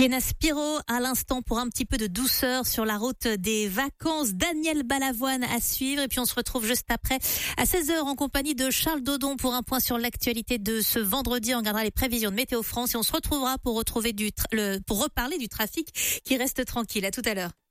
Sienna Spiro à l'instant pour un petit peu de douceur sur la route des vacances. Daniel Balavoine à suivre et puis on se retrouve juste après à 16h en compagnie de Charles Dodon pour un point sur l'actualité de ce vendredi. On regardera les prévisions de Météo France et on se retrouvera pour reparler du trafic qui reste tranquille. À tout à l'heure.